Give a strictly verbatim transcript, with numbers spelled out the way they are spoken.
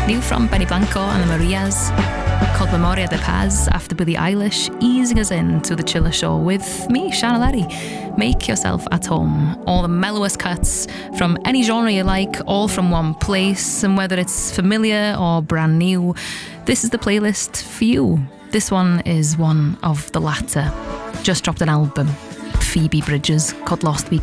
New from Benny Blanco and the Marias, called Memoria de Paz, after Billie Eilish, easing us into the chiller show with me, Shanna Larry. Make yourself at home. All the mellowest cuts from any genre you like, all from one place, and whether it's familiar or brand new, this is the playlist for you. This one is one of the latter. Just dropped an album, Phoebe Bridgers, called Lost Weekend.